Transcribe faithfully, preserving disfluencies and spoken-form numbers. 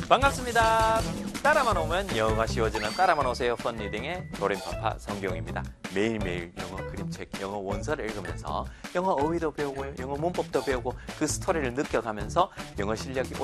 반갑습니다. 따라만 오면 영어가 쉬워지는 따라만 오세요 펀리딩의 도림파파 성경입니다. 매일매일 영어 그림책, 영어 원서를 읽으면서 영어 어휘도 배우고요. 영어 문법도 배우고 그 스토리를 느껴가면서 영어 실력이